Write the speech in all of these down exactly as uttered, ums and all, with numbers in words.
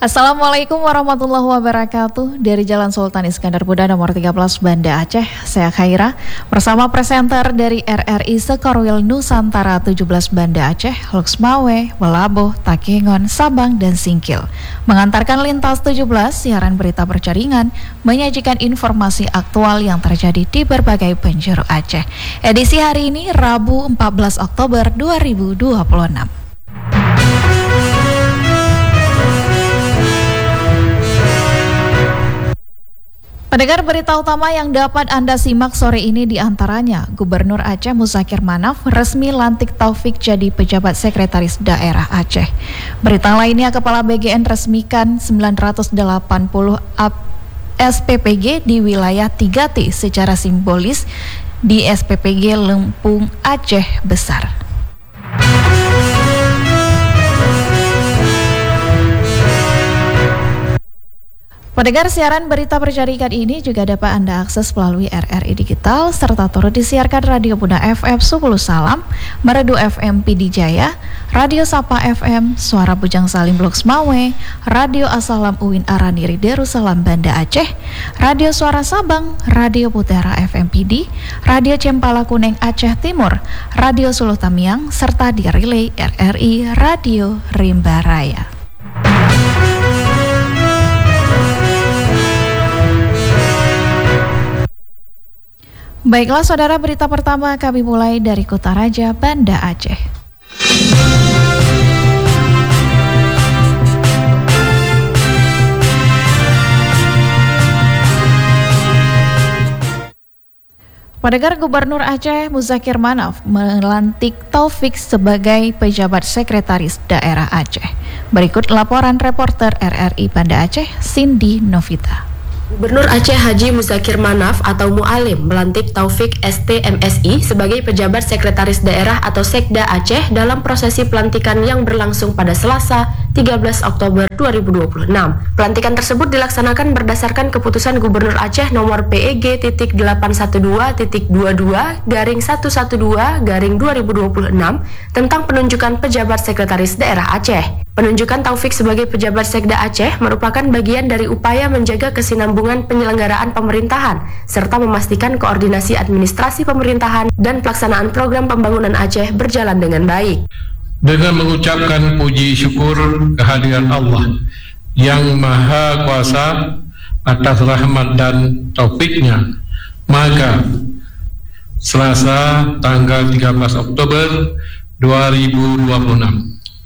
Assalamualaikum warahmatullahi wabarakatuh. Dari Jalan Sultan Iskandar Muda nomor tiga belas Banda Aceh, saya Khaira bersama presenter dari R R I Sekorwil Nusantara tujuh belas Banda Aceh, Luxmawe, Welaboh, Takengon, Sabang, dan Singkil. Mengantarkan lintas tujuh belas siaran berita berjaringan, menyajikan informasi aktual yang terjadi di berbagai penjuru Aceh. Edisi hari ini Rabu empat belas Oktober dua ribu dua puluh enam. Pendengar, berita utama yang dapat Anda simak sore ini diantaranya Gubernur Aceh Muzakir Manaf resmi lantik Taufik jadi pejabat sekretaris daerah Aceh. Berita lainnya, Kepala B G N resmikan sembilan ratus delapan puluh S P P G di wilayah tiga T secara simbolis di S P P G Lempung Aceh Besar. Pendengar, siaran berita berjaringan ini juga dapat Anda akses melalui R R I Digital serta turut disiarkan Radio Bunda F M Subulu Salam, Merdu F M P D Jaya, Radio Sapa F M, Suara Bujang Salim Luxmawe, Radio Asalam Uwin Araniri Darussalam Banda Aceh, Radio Suara Sabang, Radio Putera F M P D, Radio Cempala Kuneng Aceh Timur, Radio Suluh Tamiang, serta di relay R R I Radio Rimba Raya. Baiklah saudara, berita pertama kami mulai dari Kutaraja, Banda Aceh. Pendengar, Gubernur Aceh Muzakir Manaf melantik Taufik sebagai pejabat sekretaris daerah Aceh. Berikut laporan reporter R R I Banda Aceh, Cindy Novita. Gubernur Aceh Haji Muzakir Manaf atau Mu'alim melantik Taufik S T M S I sebagai pejabat sekretaris daerah atau Sekda Aceh dalam prosesi pelantikan yang berlangsung pada Selasa tiga belas Oktober dua ribu dua puluh enam. Pelantikan tersebut dilaksanakan berdasarkan keputusan Gubernur Aceh nomor P E G delapan satu dua dua dua garing satu satu dua garing dua ribu dua puluh enam tentang penunjukan pejabat sekretaris daerah Aceh. Penunjukan Taufik sebagai pejabat Sekda Aceh merupakan bagian dari upaya menjaga kesinambungan penyelenggaraan pemerintahan serta memastikan koordinasi administrasi pemerintahan dan pelaksanaan program pembangunan Aceh berjalan dengan baik. Dengan mengucapkan puji syukur kehadiran Allah yang Maha Kuasa atas rahmat dan taufiknya, maka Selasa tanggal tiga belas Oktober dua ribu dua puluh enam,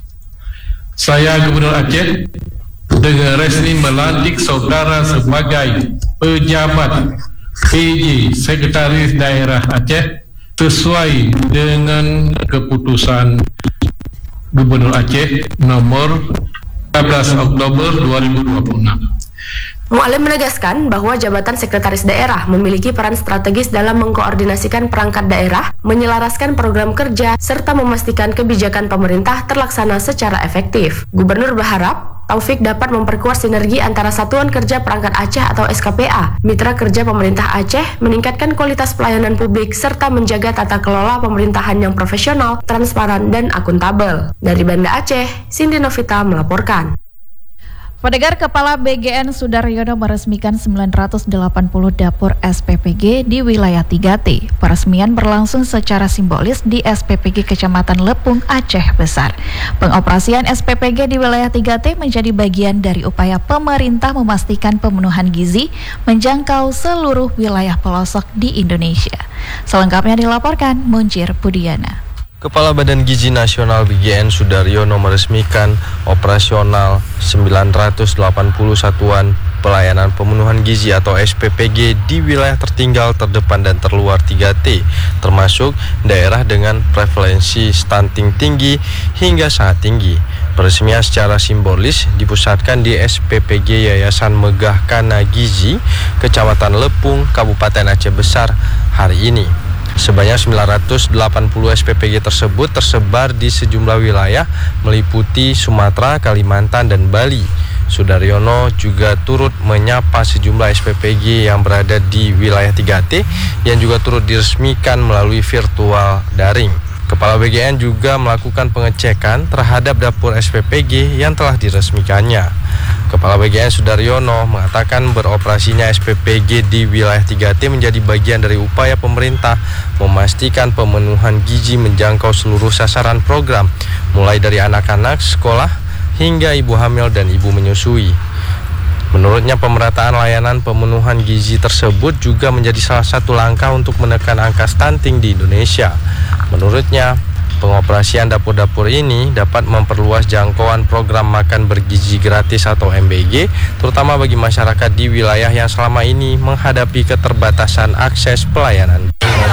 saya Gubernur Aceh dengan resmi melantik saudara sebagai pejabat P J Sekretaris Daerah Aceh sesuai dengan keputusan Gubernur Aceh nomor tiga belas Oktober dua ribu dua puluh enam. Mu'alim menegaskan bahwa jabatan sekretaris daerah memiliki peran strategis dalam mengkoordinasikan perangkat daerah, menyelaraskan program kerja, serta memastikan kebijakan pemerintah terlaksana secara efektif. Gubernur berharap Taufik dapat memperkuat sinergi antara Satuan Kerja Perangkat Aceh atau S K P A, mitra kerja pemerintah Aceh, meningkatkan kualitas pelayanan publik, serta menjaga tata kelola pemerintahan yang profesional, transparan, dan akuntabel. Dari Banda Aceh, Cindy Novita melaporkan. Pendengar, Kepala B G N Sudaryono meresmikan sembilan ratus delapan puluh dapur S P P G di wilayah tiga T. Peresmian berlangsung secara simbolis di S P P G Kecamatan Lepung, Aceh Besar. Pengoperasian S P P G di wilayah tiga T menjadi bagian dari upaya pemerintah memastikan pemenuhan gizi menjangkau seluruh wilayah pelosok di Indonesia. Selengkapnya dilaporkan Munjir Budiana. Kepala Badan Gizi Nasional B G N Sudaryono meresmikan operasional sembilan ratus delapan puluh satuan pelayanan pemenuhan gizi atau S P P G di wilayah tertinggal, terdepan, dan terluar tiga T, termasuk daerah dengan prevalensi stunting tinggi hingga sangat tinggi. Peresmian secara simbolis dipusatkan di S P P G Yayasan Megah Kana Gizi, Kecamatan Lepung, Kabupaten Aceh Besar hari ini. Sebanyak sembilan ratus delapan puluh S P P G tersebut tersebar di sejumlah wilayah meliputi Sumatera, Kalimantan, dan Bali. Sudaryono juga turut menyapa sejumlah S P P G yang berada di wilayah tiga T yang juga turut diresmikan melalui virtual daring. Kepala B G N juga melakukan pengecekan terhadap dapur S P P G yang telah diresmikannya. Kepala B G N Sudaryono mengatakan beroperasinya S P P G di wilayah tiga T menjadi bagian dari upaya pemerintah memastikan pemenuhan gizi menjangkau seluruh sasaran program, mulai dari anak-anak sekolah hingga ibu hamil dan ibu menyusui. Menurutnya, pemerataan layanan pemenuhan gizi tersebut juga menjadi salah satu langkah untuk menekan angka stunting di Indonesia. Menurutnya, pengoperasian dapur-dapur ini dapat memperluas jangkauan program makan bergizi gratis atau M B G, terutama bagi masyarakat di wilayah yang selama ini menghadapi keterbatasan akses pelayanan.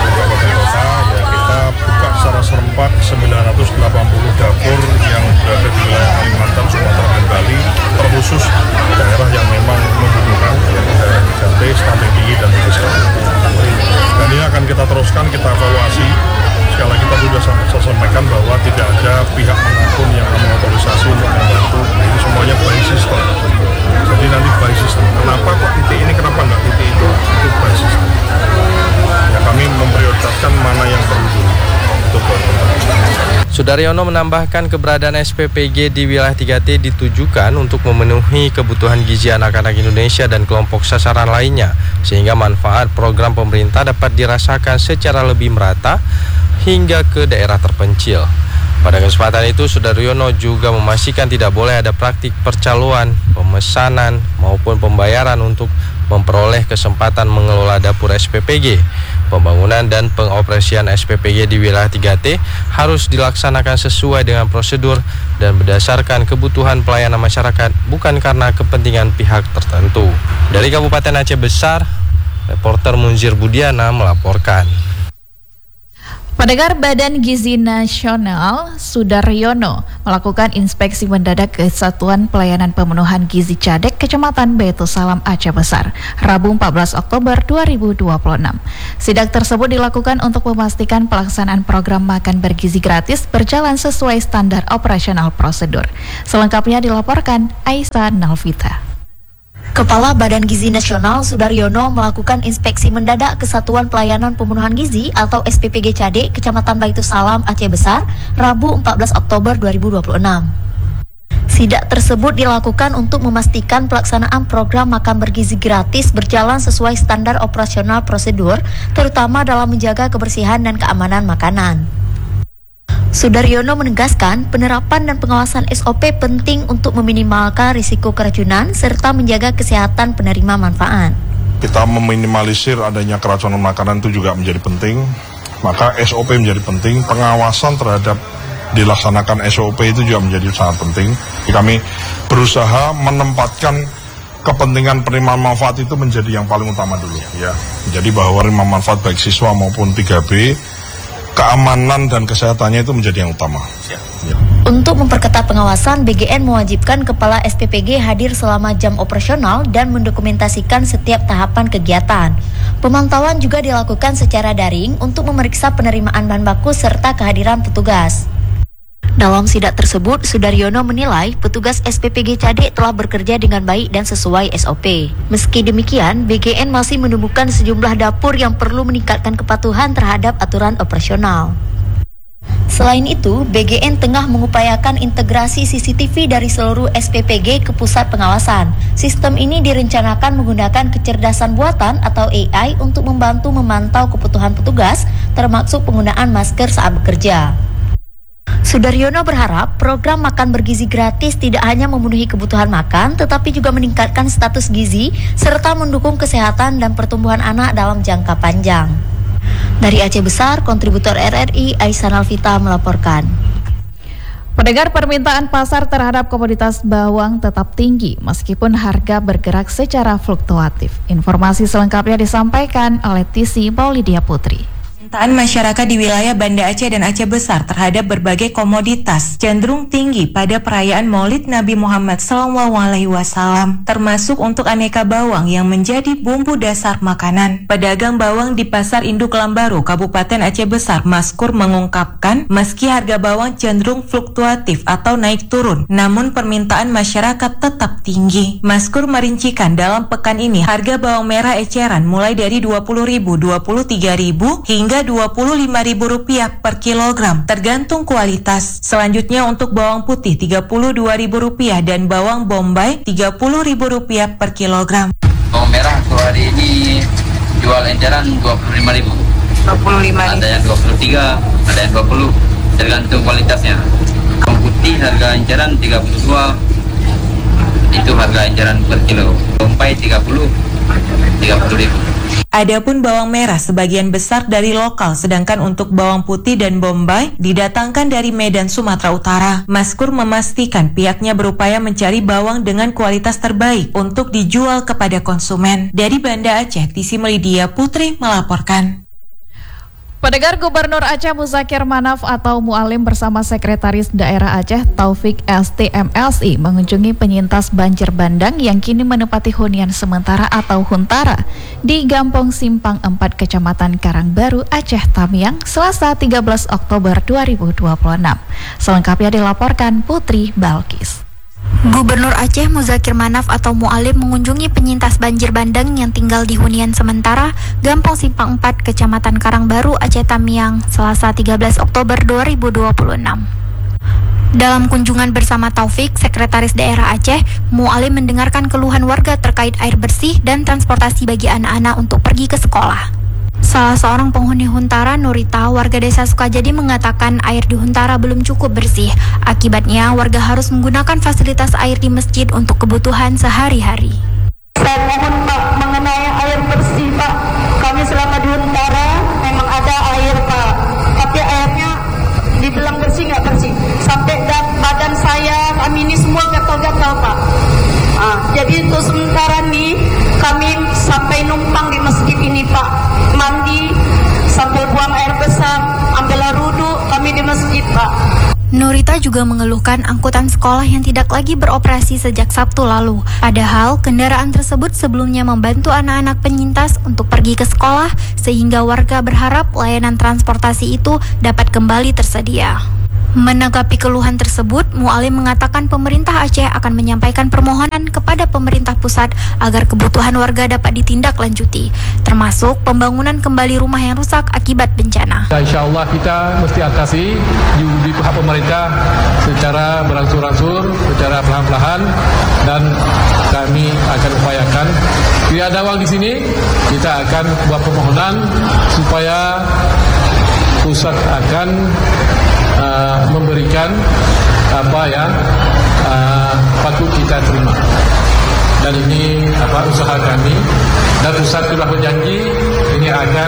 Kita buka secara serempak sembilan ratus delapan puluh dapur yang berada di wilayah Kalimantan, Sumatera, dan Bali, terkhusus daerah yang memang membutuhkan, yaitu daerah tiga T, stunting tinggi, dan miskin. Dan ini akan kita teruskan, kita evaluasi. Sekali lagi kita sudah saya sampaikan bahwa tidak ada pihak manapun yang mengotorisasi untuk membantu. Ini semuanya by system. Jadi nanti by system. Kenapa kok titik ini, kenapa enggak titik itu? Itu by system. Ya, kami memprioritaskan mana yang perlu dulu untuk Sudaryono menambahkan keberadaan S P P G di wilayah tiga T ditujukan untuk memenuhi kebutuhan gizi anak-anak Indonesia dan kelompok sasaran lainnya, sehingga manfaat program pemerintah dapat dirasakan secara lebih merata hingga ke daerah terpencil. Pada kesempatan itu, Sudaryono juga memastikan tidak boleh ada praktik percaloan, pemesanan, maupun pembayaran untuk memperoleh kesempatan mengelola dapur S P P G. Pembangunan dan pengoperasian S P P G di wilayah tiga T harus dilaksanakan sesuai dengan prosedur dan berdasarkan kebutuhan pelayanan masyarakat, bukan karena kepentingan pihak tertentu. Dari Kabupaten Aceh Besar, reporter Munzir Budiana melaporkan. Pendengar, Badan Gizi Nasional Sudaryono melakukan inspeksi mendadak ke Satuan Pelayanan Pemenuhan Gizi Cadek Kecamatan Baitu Salam Aceh Besar, Rabu empat belas Oktober dua ribu dua puluh enam. Sidak tersebut dilakukan untuk memastikan pelaksanaan program makan bergizi gratis berjalan sesuai standar operasional prosedur. Selengkapnya dilaporkan Aisyah Nalvita. Kepala Badan Gizi Nasional Sudaryono melakukan inspeksi mendadak ke Satuan Pelayanan Pemenuhan Gizi atau S P P G Cadek Kecamatan Baitu Salam Aceh Besar, Rabu empat belas Oktober dua ribu dua puluh enam. Sidak tersebut dilakukan untuk memastikan pelaksanaan program makan bergizi gratis berjalan sesuai standar operasional prosedur, terutama dalam menjaga kebersihan dan keamanan makanan. Sudaryono menegaskan penerapan dan pengawasan S O P penting untuk meminimalkan risiko keracunan serta menjaga kesehatan penerima manfaat. Kita meminimalisir adanya keracunan makanan itu juga menjadi penting, maka S O P menjadi penting, pengawasan terhadap dilaksanakan S O P itu juga menjadi sangat penting. Kami berusaha menempatkan kepentingan penerima manfaat itu menjadi yang paling utama dulu, ya. Jadi bahwa penerima manfaat baik siswa maupun tiga B, keamanan dan kesehatannya itu menjadi yang utama. Ya. Ya. Untuk memperketat pengawasan, B G N mewajibkan Kepala S P P G hadir selama jam operasional dan mendokumentasikan setiap tahapan kegiatan. Pemantauan juga dilakukan secara daring untuk memeriksa penerimaan bahan baku serta kehadiran petugas. Dalam sidak tersebut, Sudaryono menilai petugas S P P G Cadek telah bekerja dengan baik dan sesuai S O P. Meski demikian, B G N masih menemukan sejumlah dapur yang perlu meningkatkan kepatuhan terhadap aturan operasional. Selain itu, B G N tengah mengupayakan integrasi C C T V dari seluruh S P P G ke pusat pengawasan. Sistem ini direncanakan menggunakan kecerdasan buatan atau A I untuk membantu memantau kebutuhan petugas, termasuk penggunaan masker saat bekerja. Sudaryono berharap program makan bergizi gratis tidak hanya memenuhi kebutuhan makan, tetapi juga meningkatkan status gizi serta mendukung kesehatan dan pertumbuhan anak dalam jangka panjang. Dari Aceh Besar, kontributor R R I Aisyah Nalvita melaporkan. Pendengar, permintaan pasar terhadap komoditas bawang tetap tinggi meskipun harga bergerak secara fluktuatif. Informasi selengkapnya disampaikan oleh Tisi Maulidia Putri. Permintaan masyarakat di wilayah Banda Aceh dan Aceh Besar terhadap berbagai komoditas cenderung tinggi pada perayaan Maulid Nabi Muhammad shallallahu alaihi wasallam, termasuk untuk aneka bawang yang menjadi bumbu dasar makanan. Pedagang bawang di Pasar Induk Lambaru, Kabupaten Aceh Besar, Maskur, mengungkapkan meski harga bawang cenderung fluktuatif atau naik turun, namun permintaan masyarakat tetap tinggi. Maskur merincikan dalam pekan ini harga bawang merah eceran mulai dari dua puluh ribu, dua puluh tiga ribu hingga hingga dua puluh lima ribu rupiah per kilogram tergantung kualitas. Selanjutnya untuk bawang putih tiga puluh dua ribu rupiah dan bawang bombay tiga puluh ribu rupiah per kilogram. Bawang merah untuk hari ini jual enceran dua puluh lima ribu. dua puluh lima ribu. Ada yang dua puluh tiga, ada yang dua puluh, tergantung kualitasnya. Bawang putih harga enceran tiga puluh dua, itu harga enceran per kilo. Bombay tiga puluh, tiga puluh ribu. Adapun bawang merah sebagian besar dari lokal, sedangkan untuk bawang putih dan bombay didatangkan dari Medan, Sumatera Utara. Maskur memastikan pihaknya berupaya mencari bawang dengan kualitas terbaik untuk dijual kepada konsumen. Dari Banda Aceh, Tisi Melidia Putri melaporkan. Pendengar, Gubernur Aceh Muzakir Manaf atau Mualim bersama Sekretaris Daerah Aceh Taufik S T M S I mengunjungi penyintas banjir bandang yang kini menempati hunian sementara atau huntara di Gampong Simpang empat, Kecamatan Karangbaru, Aceh Tamiang, Selasa tiga belas Oktober dua ribu dua puluh enam. Selengkapnya dilaporkan Putri Balkis. Gubernur Aceh Muzakir Manaf atau Mualim mengunjungi penyintas banjir bandang yang tinggal di hunian sementara Gampong Simpang empat, Kecamatan Karangbaru, Aceh Tamiang, Selasa tiga belas Oktober dua ribu dua puluh enam. Dalam kunjungan bersama Taufik, Sekretaris Daerah Aceh, Mualim mendengarkan keluhan warga terkait air bersih dan transportasi bagi anak-anak untuk pergi ke sekolah. Salah seorang penghuni Huntara, Nurita, warga desa Sukajadi, mengatakan air di Huntara belum cukup bersih. Akibatnya, warga harus menggunakan fasilitas air di masjid untuk kebutuhan sehari-hari. Saya mohon Pak, mengenai air bersih Pak, kami selama di Huntara memang ada air Pak, tapi airnya dibilang bersih nggak bersih. Sampai badan saya, kami ini semua gatal-gatal Pak. Ah, jadi untuk sementara nih, kami sampai numpang di masjid ini Pak, mandi sambil buang air besar, ambil air wudhu, kami di masjid Pak. Nurita juga mengeluhkan angkutan sekolah yang tidak lagi beroperasi sejak Sabtu lalu. Padahal kendaraan tersebut sebelumnya membantu anak-anak penyintas untuk pergi ke sekolah, sehingga warga berharap layanan transportasi itu dapat kembali tersedia. Menanggapi keluhan tersebut, Mualim mengatakan pemerintah Aceh akan menyampaikan permohonan kepada pemerintah pusat agar kebutuhan warga dapat ditindaklanjuti, termasuk pembangunan kembali rumah yang rusak akibat bencana. Insya Allah kita mesti atasi di, di pihak pemerintah secara berangsur-angsur, secara perlahan-lahan, dan kami akan upayakan. Tidak ada uang di sini, kita akan buat permohonan supaya pusat akan Uh, memberikan apa yang uh, patut kita terima, dan ini apa usaha kami, dan pusat sudah berjanji ini akan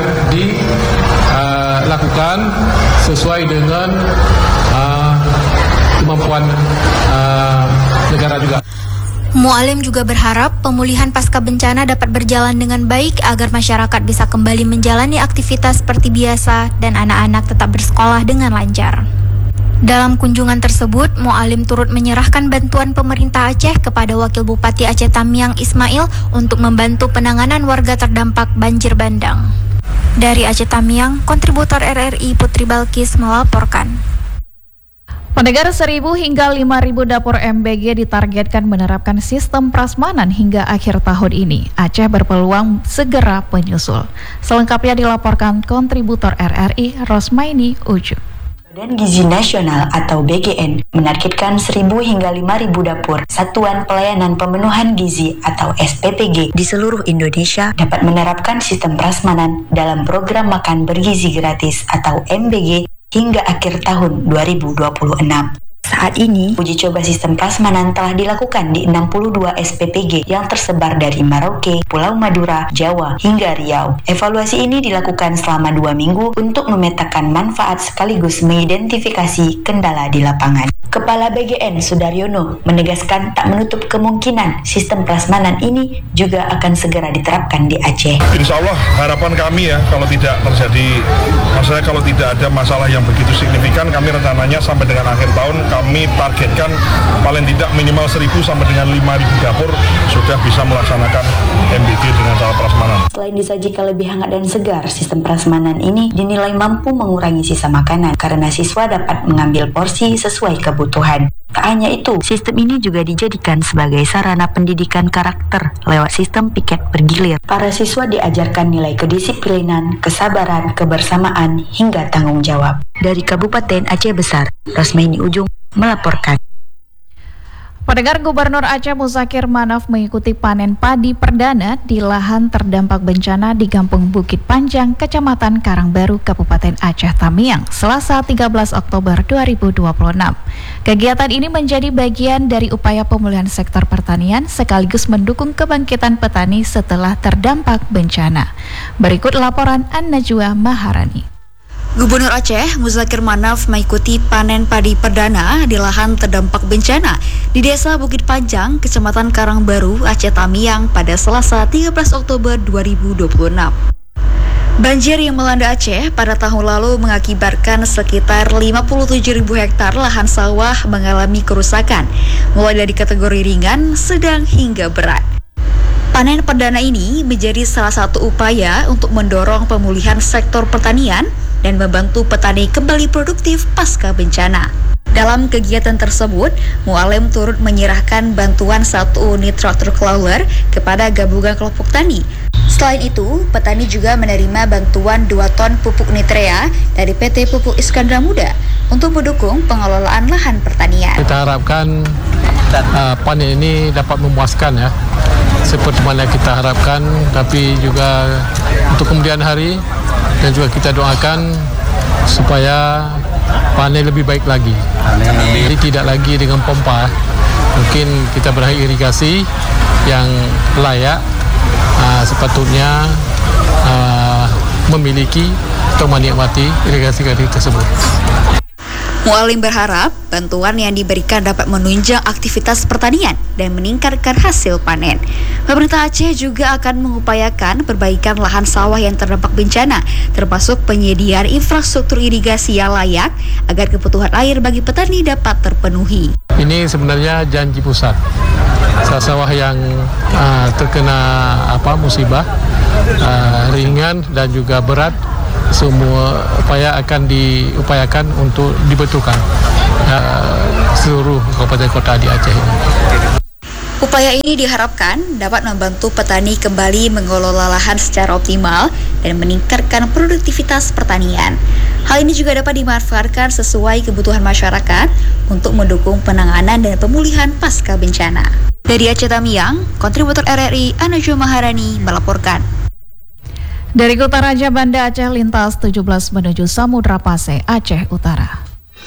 dilakukan uh, sesuai dengan uh, kemampuan uh, negara juga. Mualim juga berharap pemulihan pasca bencana dapat berjalan dengan baik agar masyarakat bisa kembali menjalani aktivitas seperti biasa dan anak-anak tetap bersekolah dengan lancar. Dalam kunjungan tersebut, Mualim turut menyerahkan bantuan pemerintah Aceh kepada Wakil Bupati Aceh Tamiang Ismail untuk membantu penanganan warga terdampak banjir bandang. Dari Aceh Tamiang, kontributor R R I Putri Balkis melaporkan. Pendengar, seribu hingga lima ribu dapur M B G ditargetkan menerapkan sistem prasmanan hingga akhir tahun ini. Aceh berpeluang segera menyusul. Selengkapnya dilaporkan kontributor R R I Rosmaini Uju. Badan Gizi Nasional atau B G N menargetkan seribu hingga lima ribu dapur Satuan Pelayanan Pemenuhan Gizi atau S P P G di seluruh Indonesia dapat menerapkan sistem prasmanan dalam program makan bergizi gratis atau M B G hingga akhir tahun dua ribu dua puluh enam. Saat ini, uji coba sistem prasmanan telah dilakukan di enam puluh dua S P P G yang tersebar dari Merauke, Pulau Madura, Jawa, hingga Riau. Evaluasi ini dilakukan selama dua minggu untuk memetakan manfaat sekaligus mengidentifikasi kendala di lapangan. Kepala B G N Sudaryono menegaskan tak menutup kemungkinan sistem prasmanan ini juga akan segera diterapkan di Aceh. Insya Allah harapan kami ya, kalau tidak terjadi, maksudnya kalau tidak ada masalah yang begitu signifikan, kami rencananya sampai dengan akhir tahun kami targetkan paling tidak minimal seribu sampai dengan lima ribu dapur sudah bisa melaksanakan M B G dengan cara prasmanan. Selain disajikan lebih hangat dan segar, sistem prasmanan ini dinilai mampu mengurangi sisa makanan karena siswa dapat mengambil porsi sesuai kebutuhan. kebutuhan. Tak hanya itu, sistem ini juga dijadikan sebagai sarana pendidikan karakter lewat sistem piket bergilir. Para siswa diajarkan nilai kedisiplinan, kesabaran, kebersamaan, hingga tanggung jawab. Dari Kabupaten Aceh Besar, Rosmaini Ujung melaporkan. Pendengar, Gubernur Aceh Muzakir Manaf mengikuti panen padi perdana di lahan terdampak bencana di Kampung Bukit Panjang, Kecamatan Karangbaru, Kabupaten Aceh Tamiang, Selasa tiga belas Oktober dua ribu dua puluh enam. Kegiatan ini menjadi bagian dari upaya pemulihan sektor pertanian sekaligus mendukung kebangkitan petani setelah terdampak bencana. Berikut laporan An-Najwa Maharani. Gubernur Aceh Muzakir Manaf mengikuti panen padi perdana di lahan terdampak bencana di Desa Bukit Panjang, Kecamatan Karangbaru, Aceh Tamiang pada Selasa tiga belas Oktober dua ribu dua puluh enam. Banjir yang melanda Aceh pada tahun lalu mengakibatkan sekitar lima puluh tujuh ribu hektar lahan sawah mengalami kerusakan, mulai dari kategori ringan, sedang hingga berat. Panen perdana ini menjadi salah satu upaya untuk mendorong pemulihan sektor pertanian dan membantu petani kembali produktif pasca bencana. Dalam kegiatan tersebut, Mu'alim turut menyerahkan bantuan satu unit traktor crawler kepada gabungan kelompok tani. Selain itu, petani juga menerima bantuan dua ton pupuk nitrea dari P T Pupuk Iskandar Muda untuk mendukung pengelolaan lahan pertanian. Kita harapkan uh, panen ini dapat memuaskan ya, seperti mana kita harapkan, tapi juga untuk kemudian hari. Dan juga kita doakan supaya panen lebih baik lagi. Jadi tidak lagi dengan pompa, mungkin kita berakhir irigasi yang layak, uh, sepatutnya uh, memiliki atau menikmati irigasi tersebut. Mu'alim berharap bantuan yang diberikan dapat menunjang aktivitas pertanian dan meningkatkan hasil panen. Pemerintah Aceh juga akan mengupayakan perbaikan lahan sawah yang terdampak bencana, termasuk penyediaan infrastruktur irigasi yang layak agar kebutuhan air bagi petani dapat terpenuhi. Ini sebenarnya janji pusat. Sawah yang uh, terkena apa musibah uh, ringan dan juga berat, semua upaya akan diupayakan untuk dibetulkan uh, seluruh kabupaten kota di Aceh ini. Upaya ini diharapkan dapat membantu petani kembali mengelola lahan secara optimal dan meningkatkan produktivitas pertanian. Hal ini juga dapat dimanfaatkan sesuai kebutuhan masyarakat untuk mendukung penanganan dan pemulihan pasca bencana. Dari Aceh Tamiang, kontributor R R I An-Najwa Maharani melaporkan. Dari Kota Raja Banda Aceh lintas tujuh belas menuju Samudra Pase, Aceh Utara.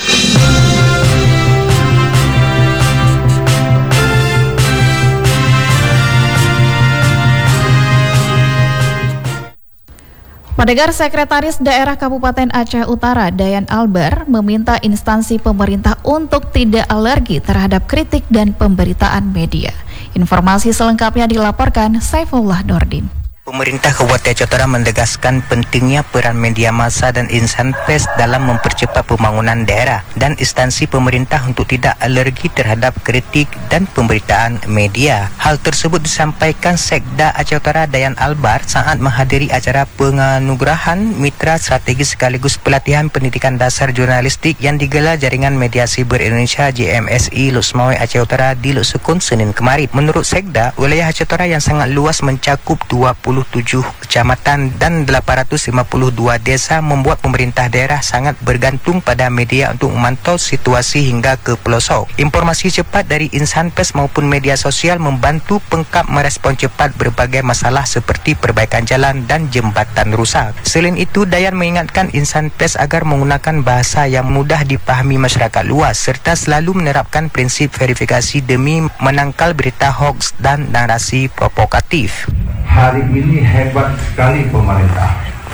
Pendengar, Sekretaris Daerah Kabupaten Aceh Utara Dayan Albar meminta instansi pemerintah untuk tidak alergi terhadap kritik dan pemberitaan media. Informasi selengkapnya dilaporkan Saifullah Nordin. Pemerintah Kabupaten Aceh Utara menegaskan pentingnya peran media massa dan insan pers dalam mempercepat pembangunan daerah dan instansi pemerintah untuk tidak alergi terhadap kritik dan pemberitaan media. Hal tersebut disampaikan Sekda Aceh Utara Dayan Albar saat menghadiri acara penganugerahan Mitra Strategis sekaligus pelatihan pendidikan dasar jurnalistik yang digelar Jaringan Media Siber Indonesia J M S I Lusmawe Aceh Utara di Lusukun Senin kemarin. Menurut Sekda, wilayah Aceh Utara yang sangat luas mencakup dua puluh tujuh kecamatan dan delapan ratus lima puluh dua desa membuat pemerintah daerah sangat bergantung pada media untuk memantau situasi hingga ke pelosok. Informasi cepat dari insan pers maupun media sosial membantu pengkap merespon cepat berbagai masalah seperti perbaikan jalan dan jembatan rusak. Selain itu, Dayan mengingatkan insan pers agar menggunakan bahasa yang mudah dipahami masyarakat luas serta selalu menerapkan prinsip verifikasi demi menangkal berita hoax dan narasi provokatif. Hari ini hebat sekali pemerintah.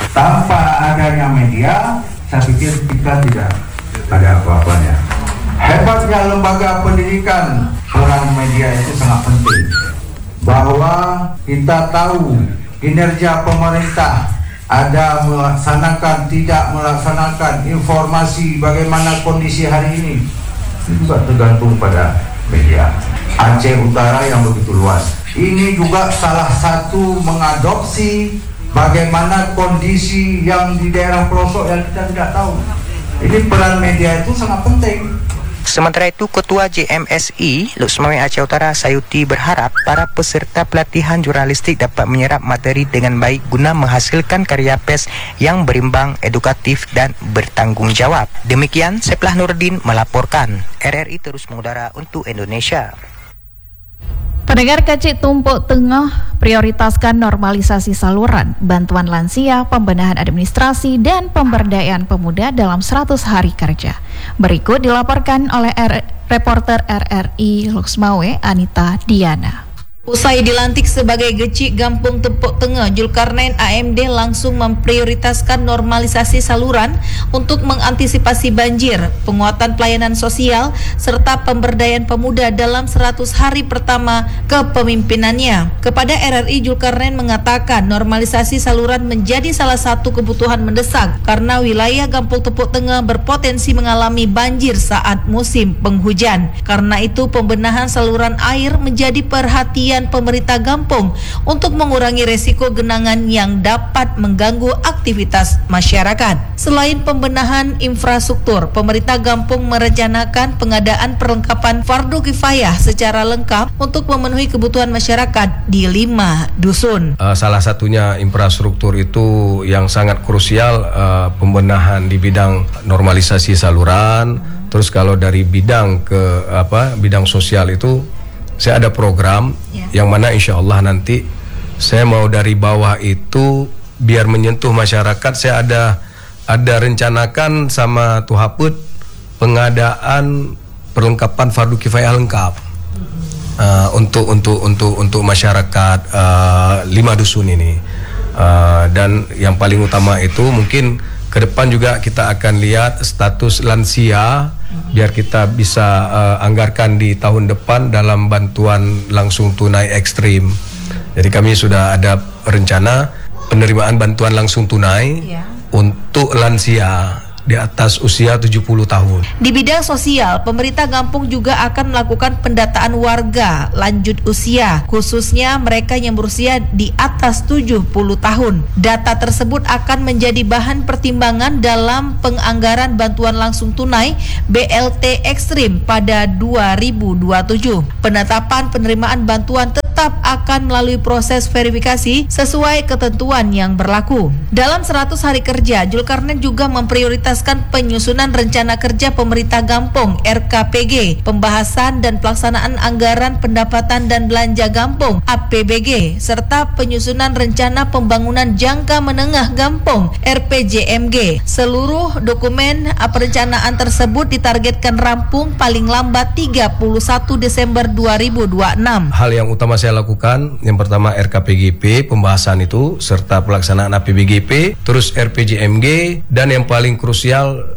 Tanpa adanya media, saya pikir kita tidak ada apa-apanya. Hebatnya lembaga pendidikan, peran media itu sangat penting. Bahwa kita tahu kinerja pemerintah ada melaksanakan, tidak melaksanakan informasi bagaimana kondisi hari ini. Itu juga tergantung pada media. Aceh Utara yang begitu luas. Ini juga salah satu mengadopsi bagaimana kondisi yang di daerah pelosok yang kita tidak tahu. Ini peran media itu sangat penting. Sementara itu, Ketua J M S I Luxmawe Aceh Utara Sayuti berharap para peserta pelatihan jurnalistik dapat menyerap materi dengan baik guna menghasilkan karya pers yang berimbang, edukatif dan bertanggung jawab. Demikian Seplah Nurdin melaporkan. R R I terus mengudara untuk Indonesia. Pendengar Kecik Tumpuk Tengah prioritaskan normalisasi saluran, bantuan lansia, pembenahan administrasi, dan pemberdayaan pemuda dalam seratus hari kerja. Berikut dilaporkan oleh R- reporter R R I Luxmawe, Anita Diana. Usai dilantik sebagai Gecik Gampung Tepuk Tengah, Julkarnain A M D langsung memprioritaskan normalisasi saluran untuk mengantisipasi banjir, penguatan pelayanan sosial, serta pemberdayaan pemuda dalam seratus hari pertama kepemimpinannya. Kepada R R I, Julkarnain mengatakan normalisasi saluran menjadi salah satu kebutuhan mendesak karena wilayah Gampung Tepuk Tengah berpotensi mengalami banjir saat musim penghujan. Karena itu, pembenahan saluran air menjadi perhatian pemerintah Gampung untuk mengurangi resiko genangan yang dapat mengganggu aktivitas masyarakat. Selain pembenahan infrastruktur, pemerintah Gampung merencanakan pengadaan perlengkapan fardu kifayah secara lengkap untuk memenuhi kebutuhan masyarakat di lima dusun. Uh, salah satunya infrastruktur itu yang sangat krusial, uh, pembenahan di bidang normalisasi saluran. Terus kalau dari bidang ke apa bidang sosial itu saya ada program ya, yang mana insya Allah nanti saya mau dari bawah itu biar menyentuh masyarakat. Saya ada ada rencanakan sama Tuhaput pengadaan perlengkapan fardu kifayah lengkap uh, untuk untuk untuk untuk masyarakat uh, lima dusun ini. Uh, dan yang paling utama itu mungkin ke depan juga kita akan lihat status lansia biar kita bisa uh, anggarkan di tahun depan dalam bantuan langsung tunai ekstrim. Jadi kami sudah ada rencana penerimaan bantuan langsung tunai ya, untuk lansia di atas usia tujuh puluh tahun. Di bidang sosial, pemerintah Gampung juga akan melakukan pendataan warga lanjut usia, khususnya mereka yang berusia di atas tujuh puluh tahun. Data tersebut akan menjadi bahan pertimbangan dalam penganggaran bantuan langsung tunai B L T ekstrim pada dua ribu dua puluh tujuh. Penetapan penerimaan bantuan tetap akan melalui proses verifikasi sesuai ketentuan yang berlaku. Dalam seratus hari kerja, Julkarnain juga memprioritaskan penyusunan rencana kerja pemerintah Gampung R K P G, pembahasan dan pelaksanaan anggaran pendapatan dan belanja Gampung A P B G, serta penyusunan rencana pembangunan jangka menengah Gampung R P J M G. Seluruh dokumen perencanaan tersebut ditargetkan rampung paling lambat tiga puluh satu Desember dua ribu dua puluh enam. Hal yang utama saya lakukan, yang pertama R K P G P, pembahasan itu, serta pelaksanaan A P B G P, terus R P J M G, dan yang paling krusial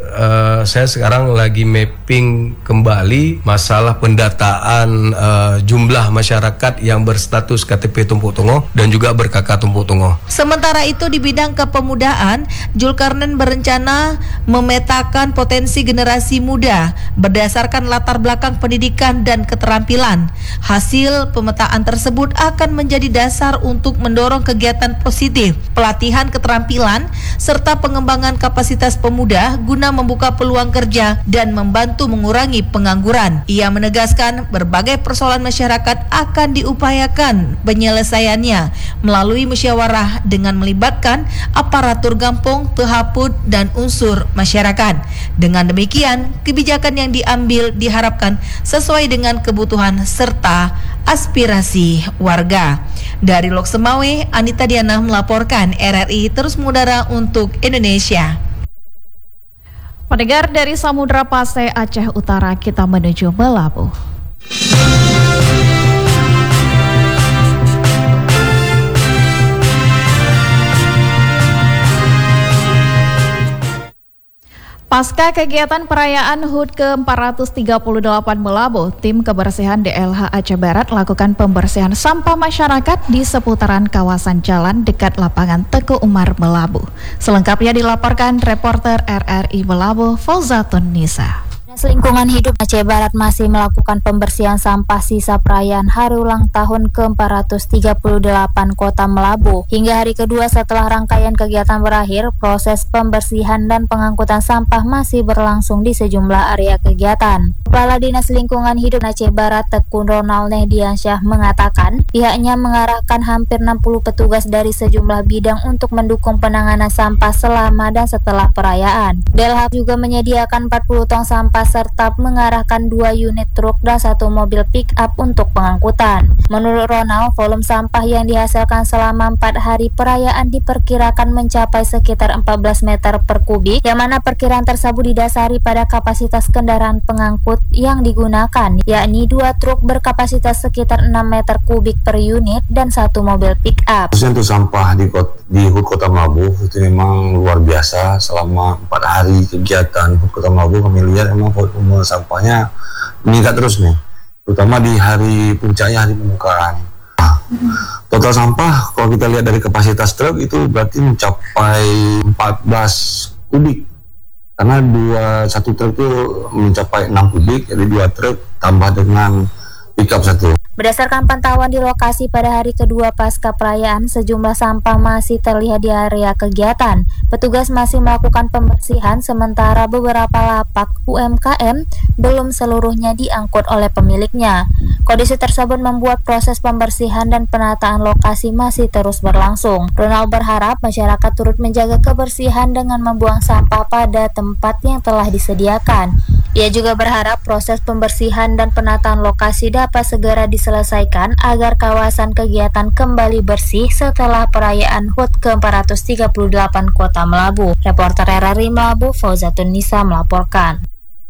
uh, saya sekarang lagi mapping kembali masalah pendataan uh, jumlah masyarakat yang berstatus K T P Tumpuk Tengah dan juga ber-K K Tumpuk Tengah. Sementara itu di bidang kepemudaan, Julkarnain berencana memetakan potensi generasi muda berdasarkan latar belakang pendidikan dan keterampilan. Hasil pemetaan tersebut akan menjadi dasar untuk mendorong kegiatan positif, pelatihan keterampilan, serta pengembangan kapasitas pemuda guna membuka peluang kerja dan membantu mengurangi pengangguran. Ia menegaskan berbagai persoalan masyarakat akan diupayakan penyelesaiannya melalui musyawarah dengan melibatkan aparatur Gampung, Tuhaput, dan unsur masyarakat. Dengan demikian, kebijakan yang diambil diharapkan sesuai dengan kebutuhan serta aspirasi warga. Dari Loksemawe, Anita Diana melaporkan. R R I terus mengudara untuk Indonesia. Pendengar, dari Samudra Pasai Aceh Utara kita menuju Melabu. Pasca kegiatan perayaan H U D ke empat ratus tiga puluh delapan Melabu, tim kebersihan D L H Aceh Barat lakukan pembersihan sampah masyarakat di seputaran kawasan jalan dekat lapangan Teguh Umar Melabu. Selengkapnya dilaporkan reporter R R I Melabu, Fauzatun Nisa. Lingkungan Hidup Aceh Barat masih melakukan pembersihan sampah sisa perayaan hari ulang tahun ke empat ratus tiga puluh delapan Kota Melabu. Hingga hari kedua setelah rangkaian kegiatan berakhir, proses pembersihan dan pengangkutan sampah masih berlangsung di sejumlah area kegiatan. Kepala Dinas Lingkungan Hidup Aceh Barat Tekun Ronald Nehdiansyah mengatakan pihaknya mengarahkan hampir enam puluh petugas dari sejumlah bidang untuk mendukung penanganan sampah selama dan setelah perayaan. Delhab juga menyediakan empat puluh tong sampah serta mengarahkan dua unit truk dan satu mobil pick up untuk pengangkutan. Menurut Ronald, volume sampah yang dihasilkan selama empat hari perayaan diperkirakan mencapai sekitar empat belas meter per kubik, yang mana perkiraan tersebut didasari pada kapasitas kendaraan pengangkut yang digunakan, yakni dua truk berkapasitas sekitar enam meter kubik per unit dan satu mobil pick up. Untuk sampah di kota, di Hut Kota Melambu itu memang luar biasa. Selama empat hari kegiatan Hut Kota Melambu kami lihat memang volume sampahnya meningkat terus nih, terutama di hari puncaknya, hari pembukaan. Total sampah kalau kita lihat dari kapasitas truk itu berarti mencapai empat belas kubik. Karena dua satu truk itu mencapai enam kubik, jadi dua truk tambah dengan pickup satu. Berdasarkan pantauan di lokasi pada hari kedua pasca perayaan, sejumlah sampah masih terlihat di area kegiatan. Petugas masih melakukan pembersihan, sementara beberapa lapak U M K M belum seluruhnya diangkut oleh pemiliknya. Kondisi tersebut membuat proses pembersihan dan penataan lokasi masih terus berlangsung. Ronald berharap masyarakat turut menjaga kebersihan dengan membuang sampah pada tempat yang telah disediakan. Ia juga berharap proses pembersihan dan penataan lokasi dapat segera diselesaikan agar kawasan kegiatan kembali bersih setelah perayaan H U T ke empat ratus tiga puluh delapan Kota Melambu. Reporter R R I Melambu, Fauzatun Nisa melaporkan.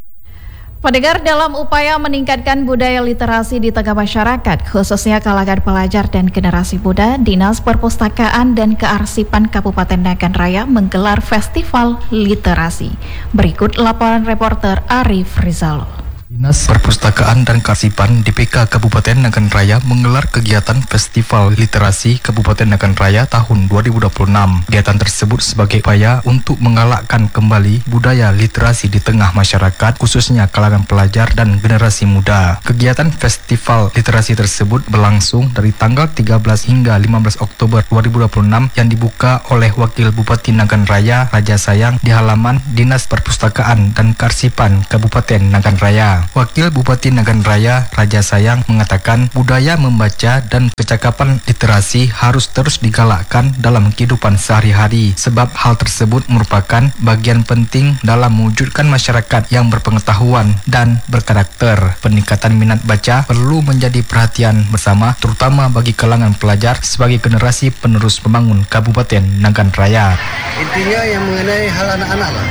Pendengar, dalam upaya meningkatkan budaya literasi di tengah masyarakat, khususnya kalangan pelajar dan generasi muda, Dinas Perpustakaan dan Kearsipan Kabupaten Nagan Raya menggelar Festival Literasi. Berikut laporan reporter Arif Rizalo. Dinas Perpustakaan dan Kearsipan D P K Kabupaten Nagan Raya menggelar kegiatan Festival Literasi Kabupaten Nagan Raya tahun dua ribu dua puluh enam. Kegiatan tersebut sebagai upaya untuk menggalakkan kembali budaya literasi di tengah masyarakat, khususnya kalangan pelajar dan generasi muda. Kegiatan Festival Literasi tersebut berlangsung dari tanggal tiga belas hingga lima belas Oktober dua ribu dua puluh enam yang dibuka oleh Wakil Bupati Nagan Raya Raja Sayang di halaman Dinas Perpustakaan dan Kearsipan Kabupaten Nagan Raya. Wakil Bupati Nagan Raya Raja Sayang mengatakan budaya membaca dan kecakapan literasi harus terus digalakkan dalam kehidupan sehari-hari, sebab hal tersebut merupakan bagian penting dalam mewujudkan masyarakat yang berpengetahuan dan berkarakter. Peningkatan minat baca perlu menjadi perhatian bersama, terutama bagi kalangan pelajar sebagai generasi penerus pembangun Kabupaten Nagan Raya. Intinya yang mengenai hal anak-anak lah.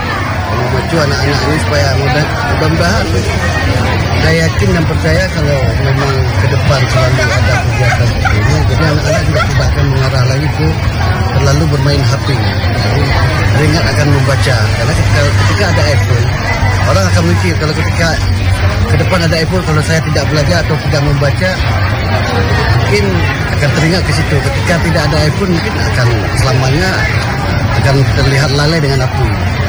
Memacu anak-anak ini supaya mudah-mudahan saya yakin dan percaya kalau memang ke depan selalu ada kegiatan seperti ini, jadi anak-anak juga tidak akan mengarah lagi ke terlalu bermain H P, jadi teringat akan membaca. Karena ketika, ketika ada iPhone, orang akan mikir kalau ketika ke depan ada iPhone, kalau saya tidak belajar atau tidak membaca, mungkin akan teringat ke situ. Ketika tidak ada iPhone, mungkin akan selamanya akan terlihat lalai dengan H P.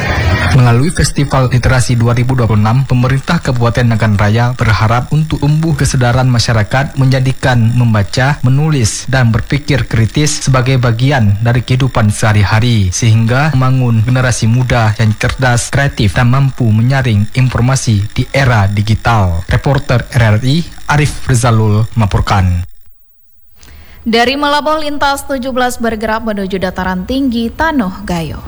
Melalui Festival Literasi dua ribu dua puluh enam, pemerintah Kabupaten Nagan Raya berharap untuk tumbuh kesadaran masyarakat menjadikan membaca, menulis, dan berpikir kritis sebagai bagian dari kehidupan sehari-hari, sehingga membangun generasi muda yang cerdas, kreatif, dan mampu menyaring informasi di era digital. Reporter R R I Arif Rizalul melaporkan. Dari Malabo, lintas tujuh belas bergerak menuju dataran tinggi Tanoh Gayo.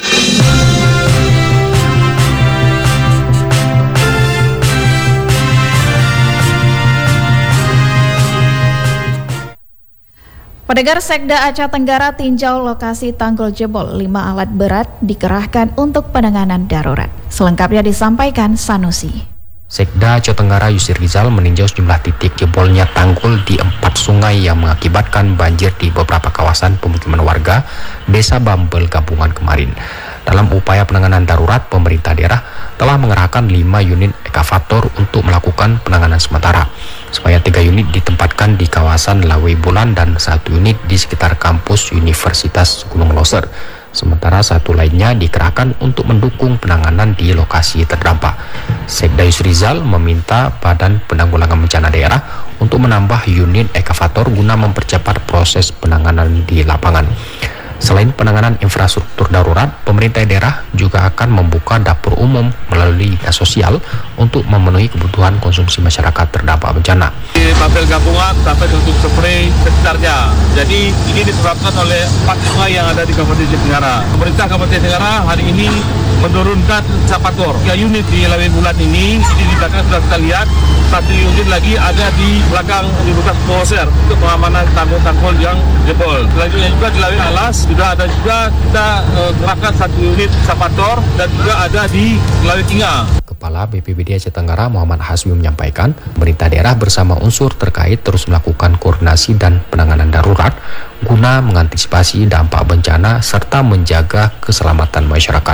Pendengar, Sekda Aceh Tenggara tinjau lokasi tanggul jebol. Lima alat berat dikerahkan untuk penanganan darurat. Selengkapnya disampaikan Sanusi. Sekda Aceh Tenggara Yusri Rizal meninjau sejumlah titik jebolnya tanggul di empat sungai yang mengakibatkan banjir di beberapa kawasan pemukiman warga Desa Bambel Gabungan kemarin. Dalam upaya penanganan darurat, pemerintah daerah telah mengerahkan lima unit ekavator untuk melakukan penanganan sementara, supaya tiga unit ditempatkan di kawasan Lawai Bulan dan satu unit di sekitar kampus Universitas Gunung Loser. Sementara satu lainnya dikerahkan untuk mendukung penanganan di lokasi terdampak. Sekda Yusri Rizal meminta Badan Penanggulangan Bencana Daerah untuk menambah unit ekavator guna mempercepat proses penanganan di lapangan. Selain penanganan infrastruktur darurat, pemerintah daerah juga akan membuka dapur umum melalui dinas sosial untuk memenuhi kebutuhan konsumsi masyarakat terdampak bencana. Di tabel gabungan sampai untuk spray sekitarnya. Jadi ini disebabkan oleh empat sungai yang ada di Kabupaten Jatinegara. Pemerintah Kabupaten Jatinegara hari ini menurunkan sapator tiga unit di Lawe Bulan ini. Di belakang sudah kita lihat satu unit lagi ada di belakang di bekas poser untuk pengamanan tanggul-tanggul yang jebol. Selanjutnya juga di Lawe Alas sudah ada juga kita uh, gerakan satu unit sapator dan juga ada di Lawe Tinga. Kepala B P B D Aceh Tenggara Muhammad Hasbi menyampaikan, pemerintah daerah bersama unsur terkait terus melakukan koordinasi dan penanganan darurat guna mengantisipasi dampak bencana serta menjaga keselamatan masyarakat.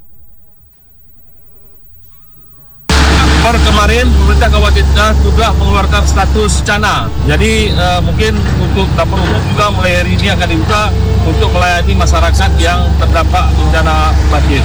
Per kemarin pemerintah Kabupaten sudah mengeluarkan status bencana. Jadi uh, mungkin untuk dapur umum juga mulai hari ini akan dibuka untuk melayani masyarakat yang terdampak bencana banjir.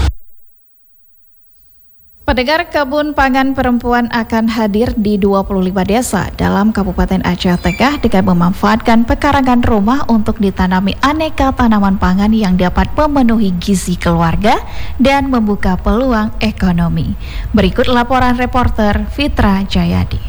Pendengar, Kebun Pangan Perempuan akan hadir di dua puluh lima desa dalam Kabupaten Aceh Tengah dengan memanfaatkan pekarangan rumah untuk ditanami aneka tanaman pangan yang dapat memenuhi gizi keluarga dan membuka peluang ekonomi. Berikut laporan reporter Fitra Jayadi.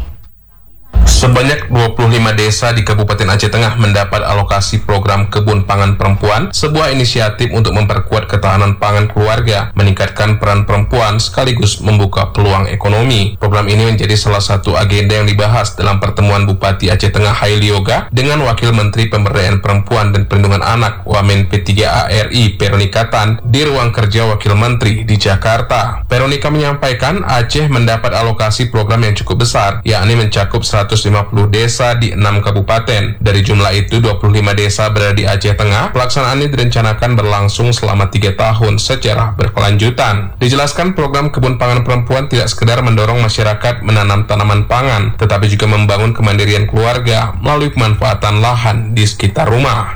Sebanyak dua puluh lima desa di Kabupaten Aceh Tengah mendapat alokasi program Kebun Pangan Perempuan, sebuah inisiatif untuk memperkuat ketahanan pangan keluarga, meningkatkan peran perempuan sekaligus membuka peluang ekonomi. Program ini menjadi salah satu agenda yang dibahas dalam pertemuan Bupati Aceh Tengah Haili Yoga dengan Wakil Menteri Pemberdayaan Perempuan dan Perlindungan Anak Wamen P tiga A R I Veronica Tan di ruang kerja Wakil Menteri di Jakarta. Veronica menyampaikan Aceh mendapat alokasi program yang cukup besar, yakni mencakup seratus lima puluh desa di enam kabupaten. Dari jumlah itu, dua puluh lima desa berada di Aceh Tengah. Pelaksanaan ini direncanakan berlangsung selama tiga tahun secara berkelanjutan. Dijelaskan program Kebun Pangan Perempuan tidak sekedar mendorong masyarakat menanam tanaman pangan, tetapi juga membangun kemandirian keluarga melalui pemanfaatan lahan di sekitar rumah.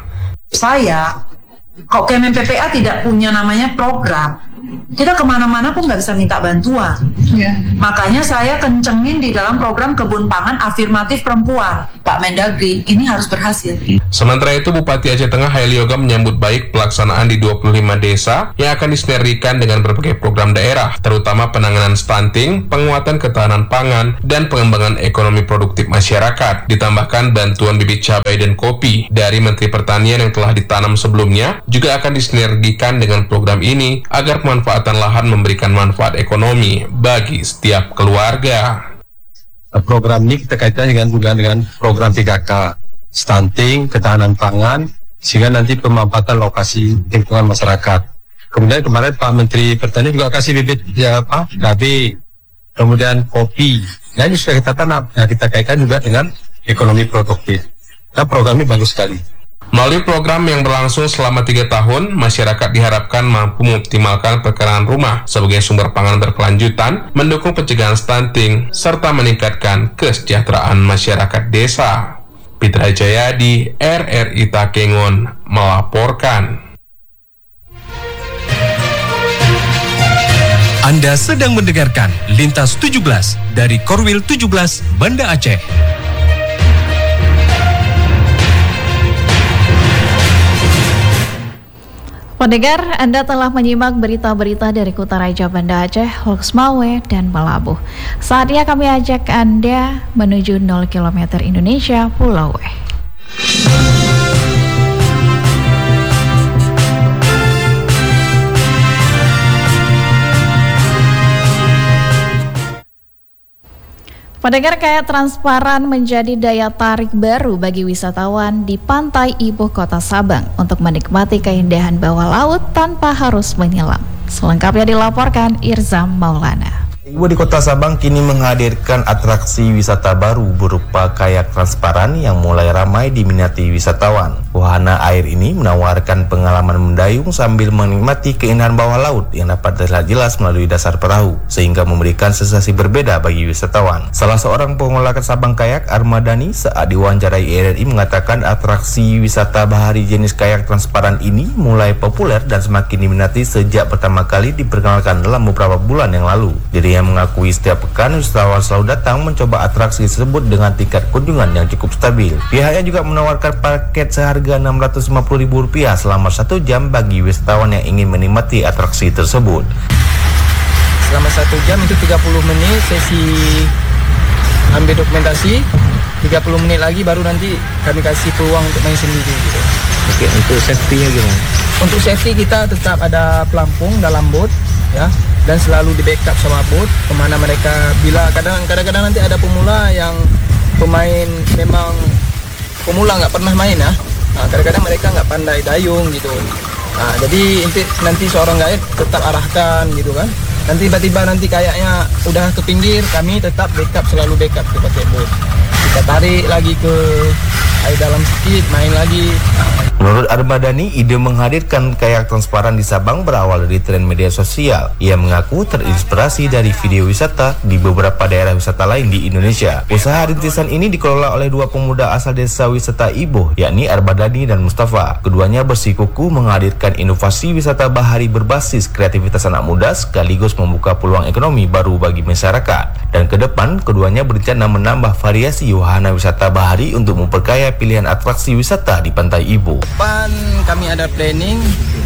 Saya, kok Kemen P P A tidak punya namanya program, kita kemana-mana pun nggak bisa minta bantuan. Yeah. Makanya saya kencengin di dalam program Kebun Pangan Afirmatif Perempuan. Pak Mendagri, ini harus berhasil. Sementara itu, Bupati Aceh Tengah Haili Yoga menyambut baik pelaksanaan di dua puluh lima desa yang akan disinergikan dengan berbagai program daerah, terutama penanganan stunting, penguatan ketahanan pangan, dan pengembangan ekonomi produktif masyarakat. Ditambahkan bantuan bibit cabai dan kopi dari Menteri Pertanian yang telah ditanam sebelumnya juga akan disinergikan dengan program ini agar pemanfaatan lahan memberikan manfaat ekonomi bagi setiap keluarga. Program ini kita kaitkan dengan juga dengan program tiga K, stunting, ketahanan pangan, sehingga nanti pemanfaatan lokasi lingkungan masyarakat. Kemudian kemarin Pak Menteri Pertanian juga kasih bibit ya apa, cabai, kemudian kopi. Nah ini sudah kita tanam, nah, kita kaitkan juga dengan ekonomi produktif. Nah program ini bagus sekali. Melalui program yang berlangsung selama tiga tahun, masyarakat diharapkan mampu mengoptimalkan pekarangan rumah sebagai sumber pangan berkelanjutan, mendukung pencegahan stunting, serta meningkatkan kesejahteraan masyarakat desa. Fitra Jayadi, R R I Takengon, melaporkan. Anda sedang mendengarkan Lintas tujuh belas dari Korwil tujuh belas Banda Aceh. Pendengar, Anda telah menyimak berita-berita dari Kutaraja Banda Aceh, Loksmawe, dan Melabuh. Saatnya kami ajak Anda menuju nol kilometer Indonesia, Pulau W. Pendengar, kayak transparan menjadi daya tarik baru bagi wisatawan di pantai ibu kota Sabang untuk menikmati keindahan bawah laut tanpa harus menyelam. Selengkapnya dilaporkan Irzam Maulana. Ibu di Kota Sabang kini menghadirkan atraksi wisata baru berupa kayak transparan yang mulai ramai diminati wisatawan. Wahana air ini menawarkan pengalaman mendayung sambil menikmati keindahan bawah laut yang dapat terlihat jelas melalui dasar perahu, sehingga memberikan sensasi berbeda bagi wisatawan. Salah seorang pengelola Sabang Kayak, Armadani, saat diwawancarai R R I mengatakan atraksi wisata bahari jenis kayak transparan ini mulai populer dan semakin diminati sejak pertama kali diperkenalkan dalam beberapa bulan yang lalu. Dirinya mengakui setiap pekan wisatawan selalu datang mencoba atraksi tersebut dengan tingkat kunjungan yang cukup stabil. Pihaknya juga menawarkan paket seharga enam ratus lima puluh ribu rupiah selama satu jam bagi wisatawan yang ingin menikmati atraksi tersebut. Selama satu jam itu tiga puluh menit sesi ambil dokumentasi, tiga puluh menit lagi baru nanti kami kasih peluang untuk main sendiri gitu. Oke, untuk safety-nya gimana? Untuk safety kita tetap ada pelampung dalam boat ya, dan selalu di backup sama boat kemana mereka, bila kadang-kadang nanti ada pemula yang pemain memang pemula nggak pernah main ya, nah, kadang-kadang mereka nggak pandai dayung gitu, nah, jadi nanti, nanti seorang guide tetap arahkan gitu kan, nanti tiba-tiba nanti kayaknya udah ke pinggir, kami tetap backup, selalu backup ke pakai boat, kita tarik lagi ke air dalam sedikit, main lagi. Menurut Armadani, ide menghadirkan kayak transparan di Sabang berawal dari tren media sosial. Ia mengaku terinspirasi dari video wisata di beberapa daerah wisata lain di Indonesia. Usaha rintisan ini dikelola oleh dua pemuda asal desa wisata Iboh, yakni Armadani dan Mustafa. Keduanya bersikukuh menghadirkan inovasi wisata bahari berbasis kreativitas anak muda sekaligus membuka peluang ekonomi baru bagi masyarakat. Dan ke depan, keduanya berencana menambah variasi wahana wisata bahari untuk memperkaya pilihan atraksi wisata di Pantai Iboh. Depan kami ada planning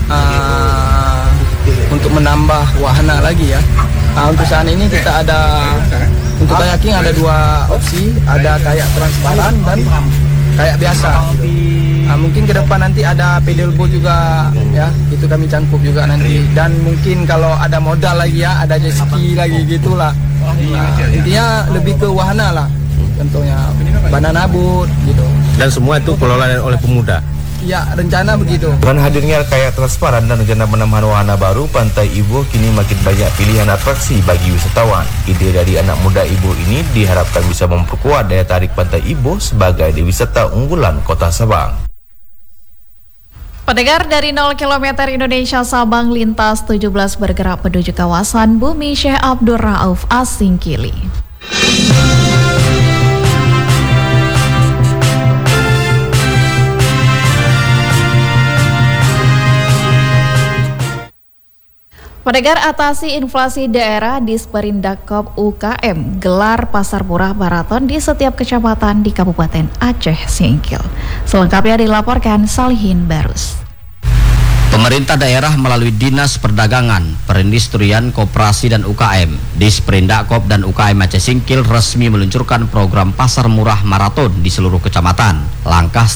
uh, untuk menambah wahana lagi ya. Uh, untuk saat ini kita ada untuk kayaking ada dua opsi, ada kayak transparan dan kayak biasa. Uh, mungkin ke depan nanti ada pedal boat juga ya, itu kami cangkup juga nanti. Dan mungkin kalau ada modal lagi ya, ada jet ski lagi gitulah. Uh, intinya lebih ke wahana lah. Contohnya banana boat gitu. Dan semua itu kelola oleh pemuda. Ya, rencana begitu. Dengan hadirnya kayak transparan dan rencana penambahan wahana baru, Pantai Iboh kini makin banyak pilihan atraksi bagi wisatawan. Ide dari anak muda Iboh ini diharapkan bisa memperkuat daya tarik Pantai Iboh sebagai wisata unggulan Kota Sabang. Pendengar, dari nol kilometer Indonesia Sabang lintas tujuh belas bergerak menuju kawasan Bumi Syekh Abdul Rauf Asingkili. Pendengar, atasi inflasi daerah di Disperindakkop U K M gelar Pasar Murah Maraton di setiap kecamatan di Kabupaten Aceh Singkil. Selengkapnya dilaporkan Salihin Barus. Pemerintah daerah melalui Dinas Perdagangan, Perindustrian, Koperasi dan U K M, Disperindakkop dan U K M Aceh Singkil resmi meluncurkan program Pasar Murah Maraton di seluruh kecamatan. Langkah